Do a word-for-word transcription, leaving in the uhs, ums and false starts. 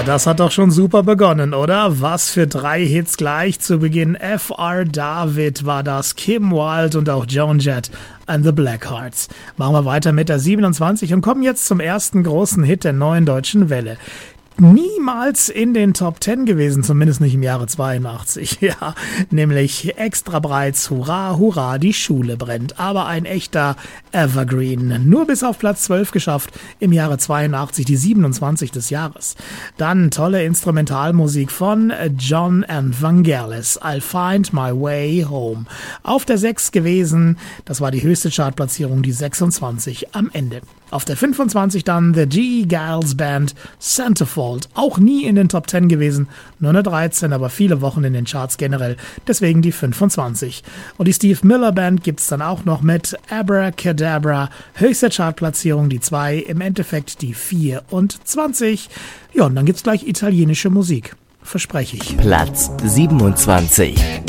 das hat doch schon super begonnen, oder? Was für drei Hits gleich zu Beginn. F R. David war das, Kim Wilde und auch Joan Jett and the Blackhearts. Machen wir weiter mit der siebenundzwanzig und kommen jetzt zum ersten großen Hit der neuen deutschen Welle. Niemals in den Top Ten gewesen, zumindest nicht im Jahre zweiundachtzig, ja, nämlich Extra Breits Hurra, Hurra, die Schule brennt, aber ein echter Evergreen, nur bis auf Platz zwölf geschafft, im Jahre zweiundachtzig, die siebenundzwanzig des Jahres. Dann tolle Instrumentalmusik von John and Vangelis, I'll Find My Way Home. Auf der sechs gewesen, das war die höchste Chartplatzierung, die sechsundzwanzig am Ende. Auf der fünfundzwanzig dann The G. Giles Band, Centerfold, auch nie in den Top Ten gewesen, nur eine dreizehn, aber viele Wochen in den Charts generell, deswegen die fünfundzwanzig. Und die Steve Miller Band gibt's dann auch noch mit Abracadabra, höchste Chartplatzierung die zwei, im Endeffekt die vierundzwanzig. Ja, und dann gibt's gleich italienische Musik, verspreche ich. Platz siebenundzwanzig.